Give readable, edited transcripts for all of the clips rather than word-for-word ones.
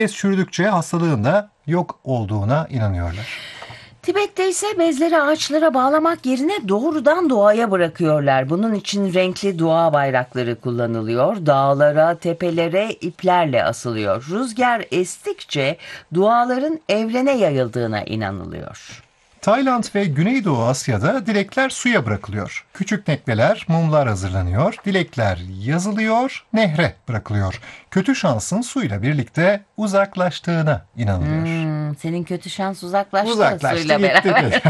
Çürüdükçe hastalığın da yok olduğuna inanıyorlar. Tibet'te ise bezleri ağaçlara bağlamak yerine doğrudan doğaya bırakıyorlar. Bunun için renkli dua bayrakları kullanılıyor. Dağlara, tepelere iplerle asılıyor. Rüzgar estikçe duaların evrene yayıldığına inanılıyor. Tayland ve Güneydoğu Asya'da dilekler suya bırakılıyor. Küçük tekneler, mumlar hazırlanıyor, dilekler yazılıyor, nehre bırakılıyor. Kötü şansın suyla birlikte uzaklaştığına inanılıyor. Senin kötü şans uzaklaştı, Uzaklaştı suyla gitti. beraber.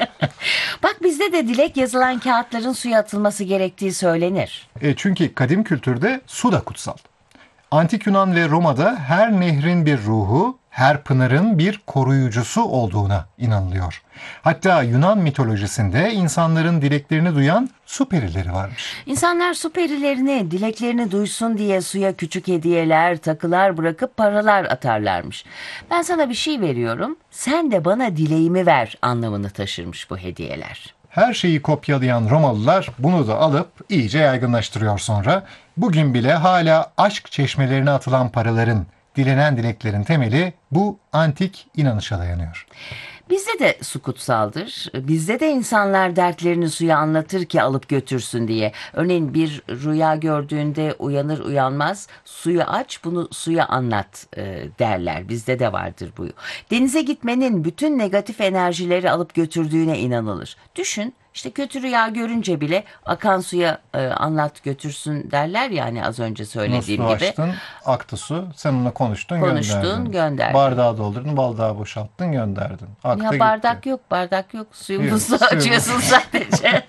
Bak bizde de dilek yazılan kağıtların suya atılması gerektiği söylenir. Çünkü kadim kültürde su da kutsal. Antik Yunan ve Roma'da her nehrin bir ruhu, her pınarın bir koruyucusu olduğuna inanılıyor. Hatta Yunan mitolojisinde insanların dileklerini duyan su perileri varmış. İnsanlar su perilerini, dileklerini duysun diye suya küçük hediyeler, takılar bırakıp paralar atarlarmış. Ben sana bir şey veriyorum, sen de bana dileğimi ver anlamını taşırmış bu hediyeler. Her şeyi kopyalayan Romalılar bunu da alıp iyice yaygınlaştırıyor sonra. Bugün bile hala aşk çeşmelerine atılan paraların, dilenen dileklerin temeli bu antik inanışa dayanıyor. Bizde de su kutsaldır. Bizde de insanlar dertlerini suya anlatır ki alıp götürsün diye. Örneğin bir rüya gördüğünde uyanır uyanmaz suyu aç bunu suya anlat derler. Bizde de vardır bu. Denize gitmenin bütün negatif enerjileri alıp götürdüğüne inanılır. Düşün. İşte kötü rüya görünce bile akan suya anlat götürsün derler ya hani az önce söylediğim Musluğu gibi. açtın, aktı su. Sen onunla konuştun, Konuştun, gönderdin. Bardağı doldurdun, bardağı boşalttın, gönderdin. Aktı Ya gitti. bardak yok. Suyu Yok, musluğu suyu açıyorsun sadece.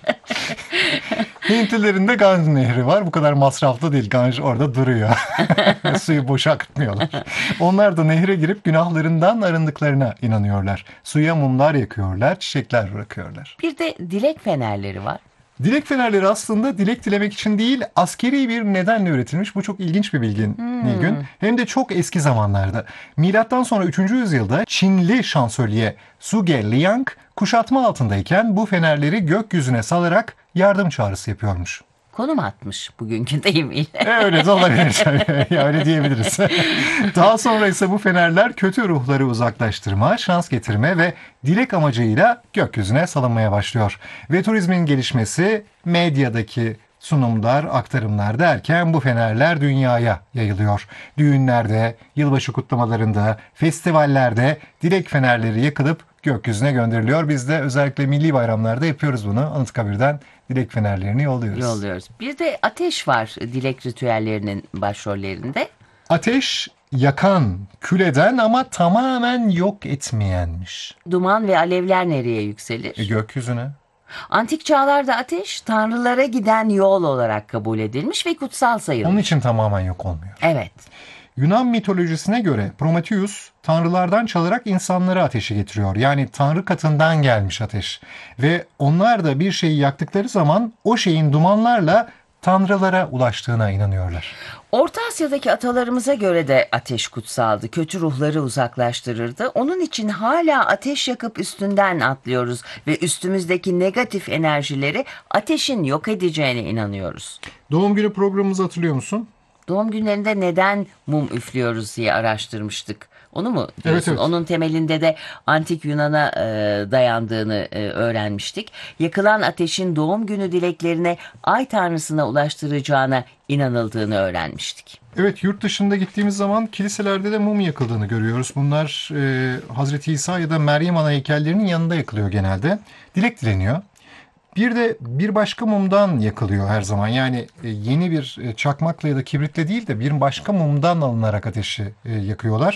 Hintlilerin de Ganj Nehri var. Bu kadar masraflı değil. Ganj orada duruyor. Suyu boşa akıtmıyorlar. Onlar da nehre girip günahlarından arındıklarına inanıyorlar. Suya mumlar yakıyorlar, çiçekler bırakıyorlar. Bir de dilek fenerleri var. Dilek fenerleri aslında dilek dilemek için değil, askeri bir nedenle üretilmiş. Bu çok ilginç bir bilgi Nilgün. Hem de çok eski zamanlarda. Milattan sonra 3. yüzyılda Çinli şansölye Suge Liang kuşatma altındayken bu fenerleri gökyüzüne salarak yardım çağrısı yapıyormuş. Konum atmış bugünkü deyimiyle. Öyle de olabilir. Ya öyle diyebiliriz. Daha sonra ise bu fenerler kötü ruhları uzaklaştırma, şans getirme ve dilek amacıyla gökyüzüne salınmaya başlıyor. Ve turizmin gelişmesi, medyadaki sunumlar, aktarımlar derken bu fenerler dünyaya yayılıyor. Düğünlerde, yılbaşı kutlamalarında, festivallerde dilek fenerleri yakılıp gökyüzüne gönderiliyor. Biz de özellikle milli bayramlarda yapıyoruz bunu. Anıtkabir'den dilek fenerlerini yolluyoruz. Bir de ateş var dilek ritüellerinin başrollerinde. Ateş yakan, kül eden ama tamamen yok etmeyenmiş. Duman ve alevler nereye yükselir? Gökyüzüne. Antik çağlarda ateş tanrılara giden yol olarak kabul edilmiş ve kutsal Onun sayılmış. için tamamen yok olmuyor. Evet. Yunan mitolojisine göre Prometheus tanrılardan çalarak insanlara ateşi getiriyor. Yani tanrı katından gelmiş ateş. Ve onlar da bir şeyi yaktıkları zaman o şeyin dumanlarla tanrılara ulaştığına inanıyorlar. Orta Asya'daki atalarımıza göre de ateş kutsaldı. Kötü ruhları uzaklaştırırdı. Onun için hala ateş yakıp üstünden atlıyoruz ve üstümüzdeki negatif enerjileri ateşin yok edeceğine inanıyoruz. Doğum günü programımızı hatırlıyor musun? Doğum günlerinde neden mum üflüyoruz diye araştırmıştık. Onu mu diyorsun? Evet. Onun temelinde de antik Yunan'a dayandığını öğrenmiştik. Yakılan ateşin doğum günü dileklerine ay tanrısına ulaştıracağına inanıldığını öğrenmiştik. Evet, yurt dışında gittiğimiz zaman kiliselerde de mum yakıldığını görüyoruz. Bunlar Hazreti İsa ya da Meryem Ana heykellerinin yanında yakılıyor genelde. Dilek dileniyor. Bir de bir başka mumdan yakılıyor her zaman. Yani yeni bir çakmakla ya da kibritle değil de bir başka mumdan alınarak ateşi yakıyorlar.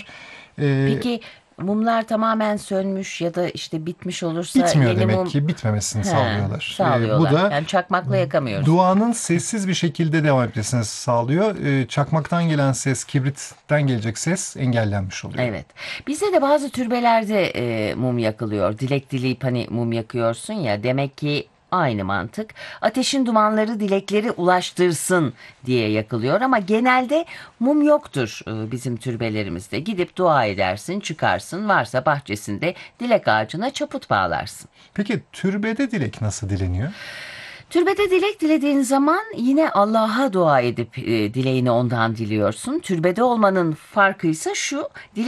Peki mumlar tamamen sönmüş ya da işte bitmiş olursa Bitmiyor yeni demek mum ki, bitmemesini sağlıyorlar. sağlıyorlar. Bu da Yani çakmakla yakamıyoruz. duanın sessiz bir şekilde devam etmesini sağlıyor. Çakmaktan gelen ses, kibritten gelecek ses engellenmiş oluyor. Evet. Bizde de bazı türbelerde mum yakılıyor. Dilek dileyip hani mum yakıyorsun ya. Demek ki aynı mantık. Ateşin dumanları dilekleri ulaştırsın diye yakılıyor ama genelde mum yoktur bizim türbelerimizde. Gidip dua edersin, çıkarsın. Varsa bahçesinde dilek ağacına çaput bağlarsın. Peki türbede dilek nasıl dileniyor? Türbede dilek dilediğin zaman yine Allah'a dua edip dileğini ondan diliyorsun. Türbede olmanın farkı ise şu: